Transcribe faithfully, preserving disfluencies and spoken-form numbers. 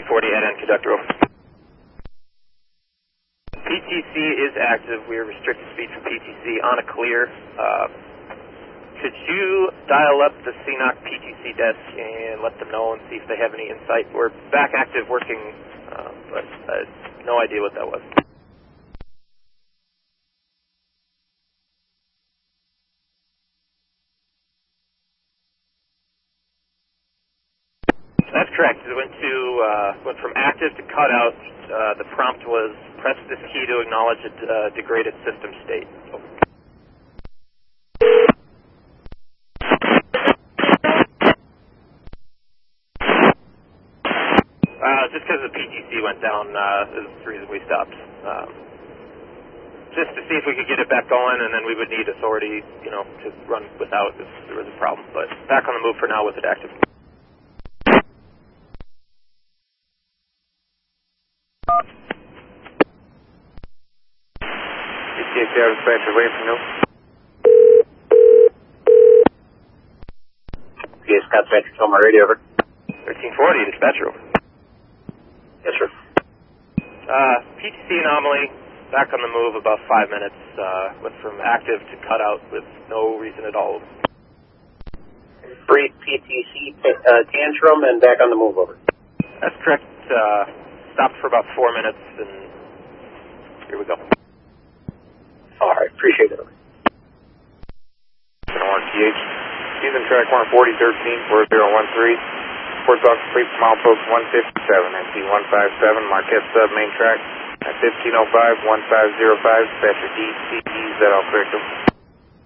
forty, head end conductor, over. P T C is active. We are restricted speed for P T C on a clear. Uh, could you dial up the C N O C P T C desk and let them know and see if they have any insight? We're back active working, uh, but uh, no idea what that was. That's correct. It went to uh, went from active to cutout. Uh, the prompt was press this key to acknowledge a uh, degraded system state. Over. Uh, just because the P T C went down uh, is the reason we stopped. Um, just to see if we could get it back going, and then we would need authority, you know, to run without if there was a problem. But back on the move for now with it active. Dispatcher, waiting for you. Yes, dispatcher, tell my radio, over. thirteen forty, dispatcher, over. Yes, sir. Uh, P T C anomaly, back on the move about five minutes, uh, went from active to cutout with no reason at all. Brief P T C uh, tantrum and back on the move, over. That's correct. Uh, stopped for about four minutes, and here we go. All right, appreciate it. R T H, using track one forty thirteen four zero one three. Report talk complete from outpost one fifty-seven, M T one five seven, Marquette sub main track at fifteen oh five, one five zero five, dispatcher D C E, is that all correct?